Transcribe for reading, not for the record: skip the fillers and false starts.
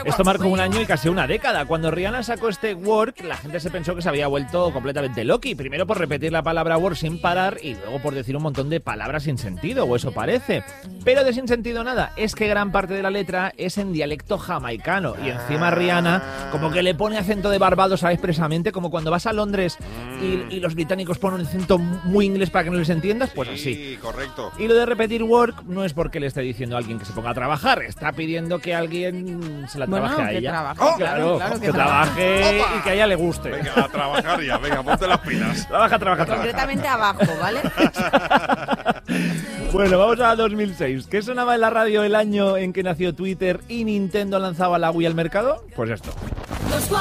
Esto marcó un año y casi una década. Cuando Rihanna sacó este Work, la gente se pensó que se había vuelto completamente loqui. Primero por repetir la palabra Work sin parar y luego por decir un montón de palabras sin sentido, o eso parece. Pero de sin sentido nada, es que gran parte de la letra es en dialecto jamaicano. Y encima Rihanna como que le pone acento de Barbados, ¿sabes? Expresamente, como cuando vas a Londres y los británicos ponen un acento muy inglés para que no les entiendas, pues así. Sí, correcto. Y lo de repetir work no es porque le esté diciendo a alguien que se ponga a trabajar, está pidiendo que alguien se la trabaje a ella. Trabaje, claro, que trabaje y que a ella le guste. Venga, a trabajar ya, venga, ponte las pilas. Trabaja. Concretamente abajo, ¿vale? Bueno, vamos a 2006. ¿Qué sonaba en la radio el año en que nació Twitter y Nintendo lanzaba la Wii al mercado? Pues esto.